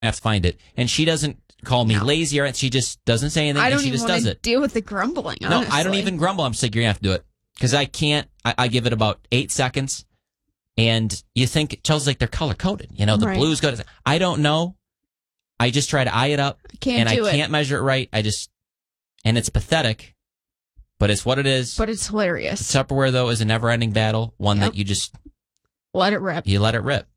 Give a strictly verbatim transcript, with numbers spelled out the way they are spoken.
have to find it. And she doesn't call me No. lazy or she just doesn't say anything I and don't she even just does want it. to deal with the grumbling, No, honestly. I don't even grumble. I'm just like, you're going to have to do it. Because I can't, I, I give it about eight seconds. And you think, Chelsea's like, they're color coded. You know, the Right. blue's good. I don't know. I just try to eye it up. I can't and do I it. can't measure it right. I just, and it's pathetic, but it's what it is. But it's hilarious. Tupperware, though, is a never ending battle. One Yep. that you just, Let it rip. you let it rip.